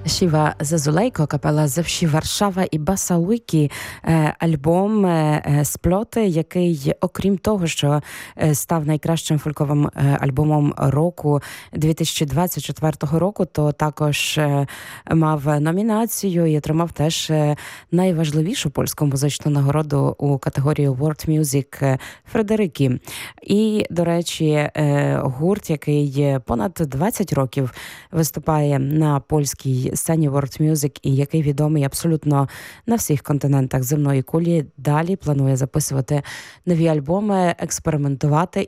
Siwa Zazulejko, kapela ze wsi Warszawa і Basa Wiki, альбом «Сплоти», який, окрім того, що став найкращим фольковим альбомом року 2024 року, то також мав номінацію і отримав теж найважливішу польську музичну нагороду у категорії World Music Фредерики. І, до речі, гурт, який понад 20 років виступає на польській сцені World Music і який відомий абсолютно на всіх континентах земної кулі, далі планує записувати нові альбоми, експериментувати